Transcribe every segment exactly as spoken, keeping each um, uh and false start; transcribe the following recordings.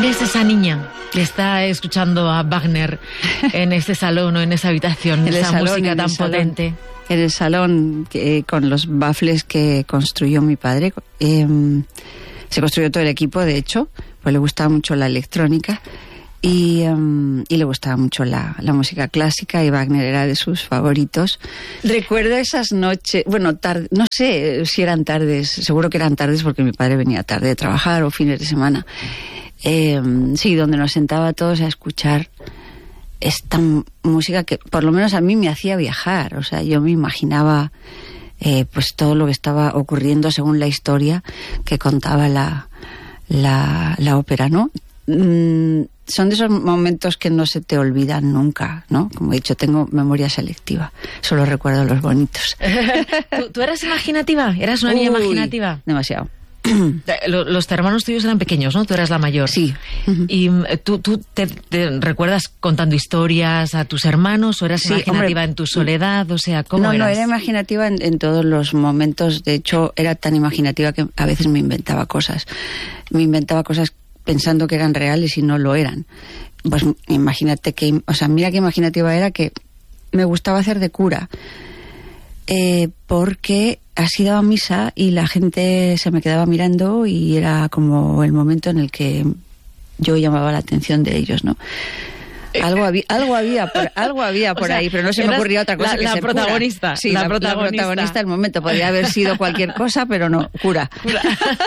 es esa niña que está escuchando a Wagner en ese salón o en esa habitación, en esa salón, música tan salón, potente? En el salón, eh, con los baffles que construyó mi padre. Eh, se construyó todo el equipo, de hecho, pues le gustaba mucho la electrónica y, um, y le gustaba mucho la, la música clásica, y Wagner era de sus favoritos. Recuerdo esas noches, bueno, tarde, no sé si eran tardes, seguro que eran tardes porque mi padre venía tarde de trabajar o fines de semana. Eh, sí, donde nos sentaba todos a escuchar esta música que por lo menos a mí me hacía viajar. O sea, yo me imaginaba eh, pues todo lo que estaba ocurriendo según la historia que contaba la, la, la ópera, ¿no? Mm, son de esos momentos que no se te olvidan nunca, ¿no? Como he dicho, tengo memoria selectiva, solo recuerdo los bonitos. ¿Tú, ¿Tú eras imaginativa? ¿Eras una niña Uy, imaginativa? Demasiado. Los hermanos tuyos eran pequeños, ¿no? Tú eras la mayor. Sí. ¿Y tú, tú te, te recuerdas contando historias a tus hermanos o eras Sí, imaginativa hombre, en tu soledad? O sea, ¿cómo no, eras? No, era imaginativa en, en todos los momentos. De hecho, era tan imaginativa que a veces me inventaba cosas. Me inventaba cosas pensando que eran reales y no lo eran. Pues imagínate que... O sea, mira qué imaginativa era, que me gustaba hacer de cura. Eh, porque así daba misa y la gente se me quedaba mirando y era como el momento en el que yo llamaba la atención de ellos, ¿no? Algo había, algo había por, algo había por o sea, ahí, pero no se me ocurría otra cosa la, que la ser protagonista, cura. Sí, la, la, protagonista. la protagonista del momento. Podría haber sido cualquier cosa, pero no, cura. cura.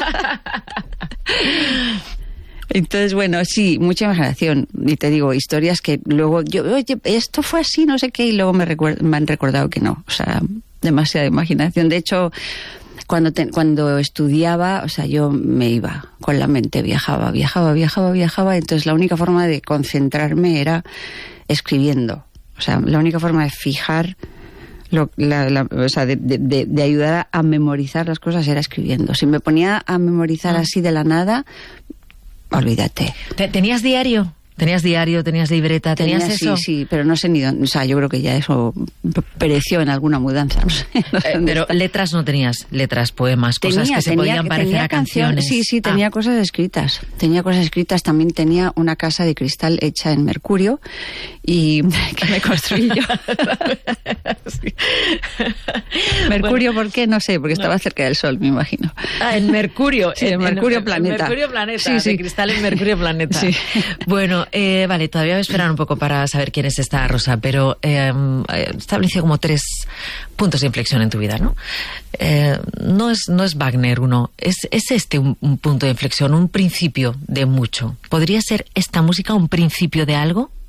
Entonces, bueno, sí, mucha imaginación. Y te digo, historias que luego yo, oye, esto fue así, no sé qué, y luego me, recuer- me han recordado que no. O sea, demasiada imaginación. De hecho, cuando te, cuando estudiaba, o sea, yo me iba con la mente, viajaba, viajaba, viajaba, viajaba. Entonces, la única forma de concentrarme era escribiendo. O sea, la única forma de fijar, lo, la, la, o sea, de, de, de ayudar a memorizar las cosas era escribiendo. Si me ponía a memorizar así de la nada, olvídate. ¿Tenías diario? ¿Tenías diario? ¿Tenías libreta? ¿Tenías Tenía, eso? Sí, sí, pero no sé ni dónde. O sea, yo creo que ya eso pereció en alguna mudanza. No sé, no sé eh, pero está. Letras no tenías, letras, poemas, tenía, cosas que se tenía, podían parecer tenía a canciones. Sí, sí, tenía ah. cosas escritas. Tenía cosas escritas. También tenía una casa de cristal hecha en mercurio y que me construí yo. Sí. Mercurio, bueno, ¿por qué? No sé, porque estaba cerca del Sol, me imagino. Ah, en Mercurio. Sí, en, en Mercurio en, Planeta. En Mercurio Planeta, sí, sí. de cristal en Mercurio Planeta. Sí. Bueno, eh, vale, todavía voy a esperar un poco para saber quién es esta Rosa, pero eh, estableció como tres puntos de inflexión en tu vida, ¿no? Eh, no es, no es Wagner uno, es, es este un, un punto de inflexión, un principio de mucho. ¿Podría ser esta música un principio de algo?